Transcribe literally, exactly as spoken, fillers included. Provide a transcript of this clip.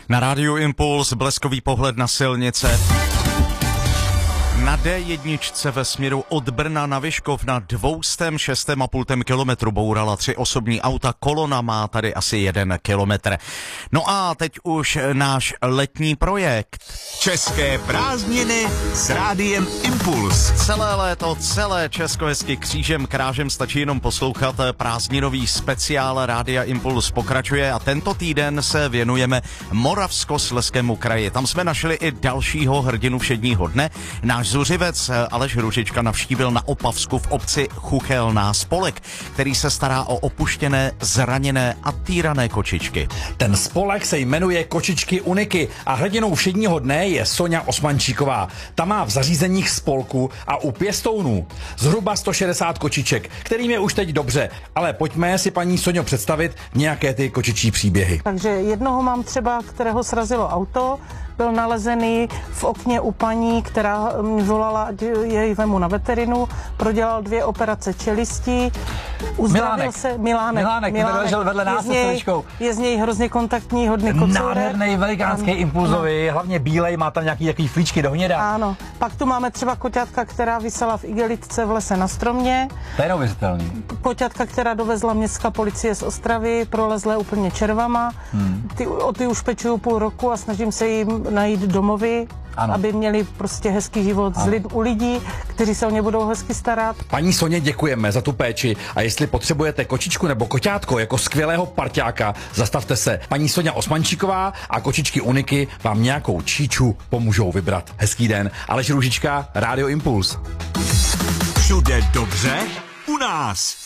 Na rádiu Impuls bleskový pohled na silnice. Na D jedna ve směru od Brna na Vyškov na dvoustém šestém a půl kilometru bourala tři osobní auta, kolona má tady asi jeden kilometr. No a teď už náš letní projekt. České prázdniny s rádiem Impuls. Celé léto, celé Česko hezky křížem krážem, stačí jenom poslouchat. Prázdninový speciál Rádia Impuls pokračuje a tento týden se věnujeme Moravskoslezskému kraji. Tam jsme našli i dalšího hrdinu všedního dne. Náš zuřivec Aleš Růžička navštívil na Opavsku v obci Chuchelná spolek, který se stará o opuštěné, zraněné a týrané kočičky. Ten spolek se jmenuje Kočičky Uniky a hrdinou všedního dne je Soňa Osmančíková. Ta má v zařízeních spolku a u pěstounů zhruba sto šedesát kočiček, kterým je už teď dobře. Ale pojďme si, paní Soňo, představit nějaké ty kočičí příběhy. Takže jednoho mám třeba, kterého srazilo auto, byl nalezený v okně u paní, která volala, jej vemu na veterinu, prodělal dvě operace čelistí, uzdravil Milánek. se, Milánek, Milánek, Milánek ležel vedle nás se stoličkou. Je z něj hrozně kontaktní, hodně kocourek. Nádherný, velikánský, impulzový, hlavně bílej, má tam nějaký takový flíčky do hněda. Ano, pak tu máme třeba koťátka, která visela v igelitce v lese na stromě. To je neuvěřitelný. Koťátka, která dovezla městská policie z Ostravy, prolezlé úplně červama. Hmm. Ty, o ty už pečuju půl roku a snažím se jim najít domovy, ano, aby měli prostě hezký život z lid, u lidí, kteří se o ně budou hezky starat. Paní Soně, děkujeme za tu péči a jestli potřebujete kočičku nebo koťátko jako skvělého parťáka, zastavte se. Paní Soňa Osmančíková a Kočičky Uniky vám nějakou číču pomůžou vybrat. Hezký den. Aleš Růžička, Rádio Impuls. Všude dobře, u nás.